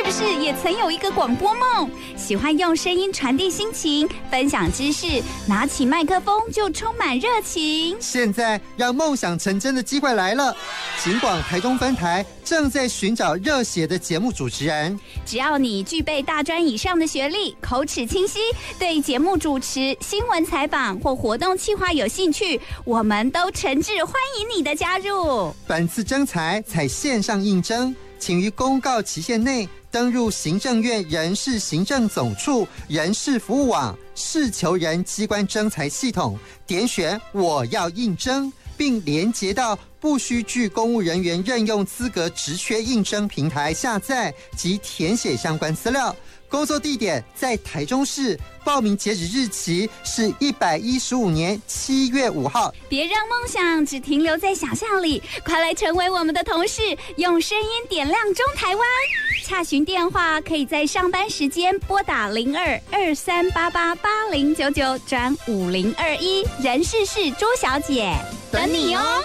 不是也曾有一个广播梦？喜欢用声音传递心情，分享知识，拿起麦克风就充满热情。 现在让梦想成真的机会来了，警广台中分台正在寻找热血的节目主持人。 只要你具备大专以上的学历，口齿清晰，对节目主持、新闻采访或活动企划有兴趣，我们都诚挚欢迎你的加入。 本次征才采线上应征，请于公告期限内登入行政院人事行政总处人事服务网事求人机关征才系统，点选我要应征，并连结到不需具公务人员任用资格职缺应征平台下载及填写相关资料。工作地点在台中市，报名截止日期是115年7月5号。 别让梦想只停留在想象里，快来成为我们的同事，用声音点亮中台湾。洽询电话可以在上班时间拨打02-2388-8099转5021，人事是朱小姐，等你哦。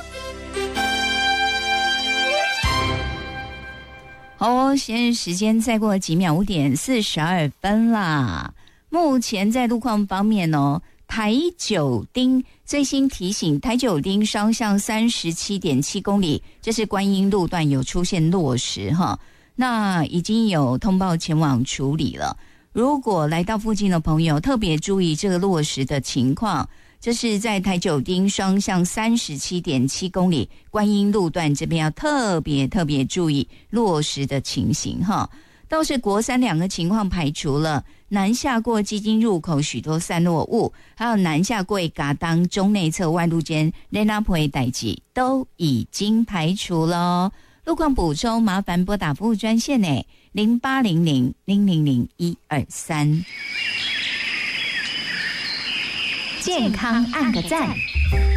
好，现在时间再过几秒，5点42分啦。目前在路况方面哦，台九丁最新提醒，台九丁双向37.7公里，这是观音路段有出现落石哈，那已经有通报前往处理了。如果来到附近的朋友，特别注意这个落石的情况。这是在台九丁双向37.7公里观音路段这边要特别注意落石的情形哈。倒是国三两个情况排除了，南下过基金入口许多散落物，还有南下过嘎当中内侧外路间雷纳普的代际都已经排除了。路况补充麻烦拨打服务专线呢0800-000-123。健康按个赞。